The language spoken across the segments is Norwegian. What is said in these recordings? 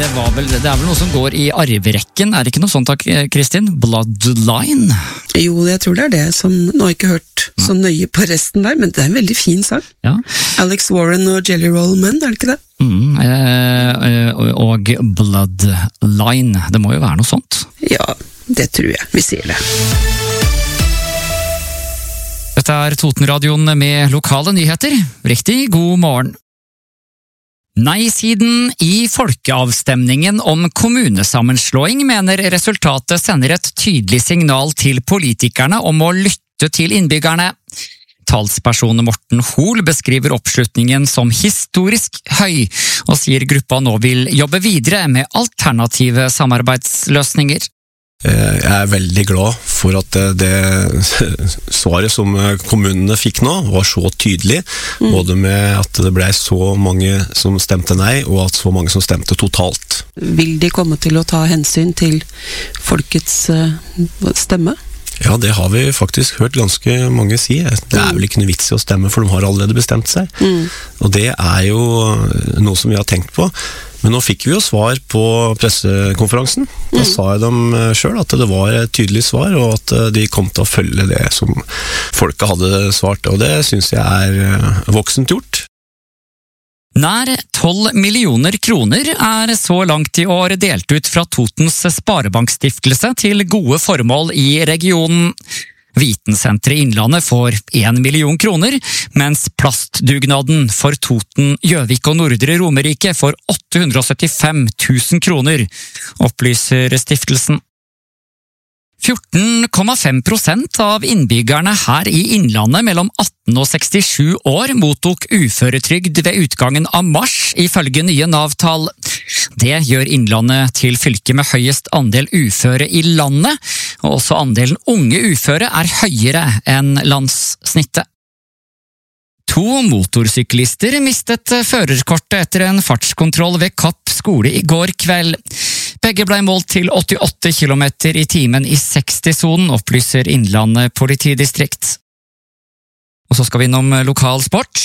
det er vel noe som går i arverekken, er det ikke noe sånt, Kristin? Bloodline? Jo, jeg tror det er det, som nå har jeg ikke hørt så nøye på resten der, men det er en veldig fin sang. Ja. Alex Warren og Jelly Roll Men, er det ikke det? Og Bloodline, det må jo være noe sånt. Ja, det tror jeg, vi sier det. Dette er Totenradioen med lokale nyheter. Riktig god morgen. Nei-siden i folkeavstemningen om kommunesammenslåing mener resultatet sender et tydelig signal til politikerne om å lytte til innbyggerne. Talsperson Morten Hoel beskriver oppslutningen som historisk høy, og sier gruppa nå vil jobbe videre med alternative samarbeidsløsninger. Jeg er veldig glad for at det svaret som kommunene fikk nå var så tydelig, både med at det ble så mange som stemte nei, og at så mange som stemte totalt. Vil de komme til å ta hensyn til folkets stemme? Ja, det har vi faktisk hørt ganske mange si. Det er vel ikke noe vits i å stemme, for de har allerede bestemt seg. Og det er jo noe som vi har tenkt på. Men nå fikk vi jo svar på pressekonferansen. Da sa jeg dem selv at det var et tydelig svar, og at de kom til å følge det som folket hadde svart. Og det synes jeg er voksent gjort. Nær 12 millioner kroner er så langt i år delt ut fra Totens Sparebankstiftelse til gode formål i regionen. Vitensenteret Innlandet får 1 million kroner, mens plastdugnaden for Toten, Gjøvik og Nordre Romerike får 875 000 kroner, opplyser stiftelsen. 14,5% av innbyggerne her i Innlandet mellom 18 og 67 år mottok uføretrygd ved utgangen av mars, ifølge nye Nav-tall. Det gjør Innlandet til fylket med høyest andel uføre i landet, og også andelen unge uføre er høyere enn landssnittet. 2 motorsyklister mistet førerkortet etter en fartskontroll ved Kapp skole i går kveld. Begge ble målt til 88 km i timen i 60-sonen, opplyser Innlandet politidistrikt. Og så skal vi innom lokal sport.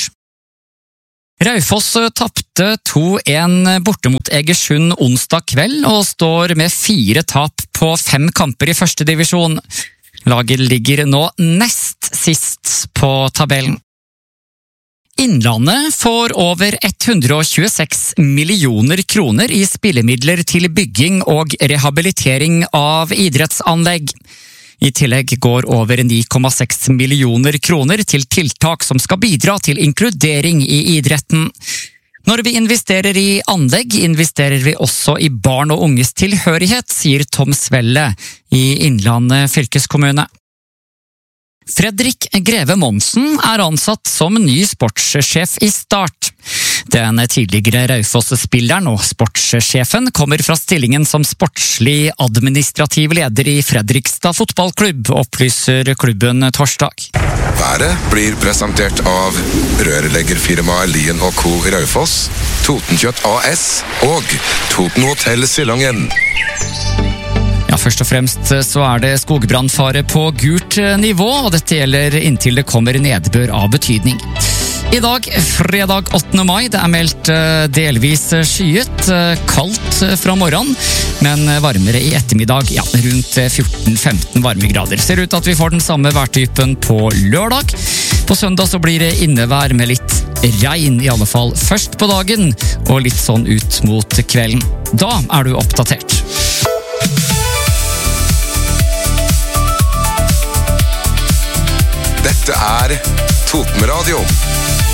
Raufoss tapte 2-1 borte mot Egersund onsdag kveld, og står med 4 tap på 5 kamper i første divisjon. Laget ligger nå nest sist på tabellen. Innlandet får over 126 millioner kroner i spillemidler til bygging og rehabilitering av idrettsanlegg. I tillegg går over 9,6 millioner kroner til tiltak som skal bidra til inkludering i idretten. Når vi investerer i anlegg, investerer vi også i barn og unges tilhørighet, sier Tom Svelle i Innlandet fylkeskommune. Fredrik Greve Monsen er ansatt som ny sportssjef i Start. Den tidligere Raufoss-spilleren og sportssjefen kommer fra stillingen som sportslig administrativ leder i Fredrikstad fotballklubb, opplyser klubben torsdag. Været blir presentert av rørleggerfirmaet Lien & Co. Raufoss, Totenkjøtt AS og Toten Hotel Silongen. Ja, først og fremst så er det skogbrannfare på gult nivå, og dette gjelder inntil det kommer nedbør av betydning. I dag, fredag 8. mai, det er meldt delvis skyet, kaldt fra morgenen, men varmere i ettermiddag, ja, rundt 14-15 varmegrader. Ser ut at vi får den samme værtypen på lørdag. På søndag så blir det innevær med litt regn, i alle fall først på dagen, og litt sånn ut mot kvelden. Da er du oppdatert. Dette er Totenradio.